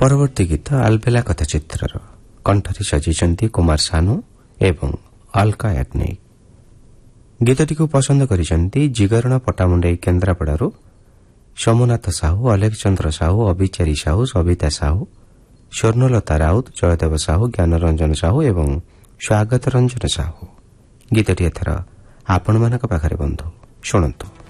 ପରବର୍ତ୍ତୀ ଗୀତ ଆଲବେଲା କଥାଚିତ୍ରର କଣ୍ଠରେ ସଜିଛନ୍ତି କୁମାର ସାନୁ ଏବଂ ଅଲକା ୟାଗ୍ନିକ। ଗୀତଟିକୁ ପସନ୍ଦ କରିଛନ୍ତି ଜିଗରଣ ପଟ୍ଟାମୁଣ୍ଡାଇ କେନ୍ଦ୍ରାପଡ଼ାରୁ ସୋମନାଥ ସାହୁ, ଅଲେଖ ଚନ୍ଦ୍ର ସାହୁ, ଅବିଚାରୀ ସାହୁ, ସବିତା ସାହୁ, ସ୍ୱର୍ଣ୍ଣଲତା ରାଉତ, ଜୟଦେବ ସାହୁ, ଜ୍ଞାନରଞ୍ଜନ ସାହୁ ଏବଂ ସ୍ୱାଗତ ରଞ୍ଜନ ସାହୁ। ଗୀତଟି ଏଥର ଆପଣମାନଙ୍କ ପାଖରେ ବନ୍ଧୁ ଶୁଣନ୍ତୁ।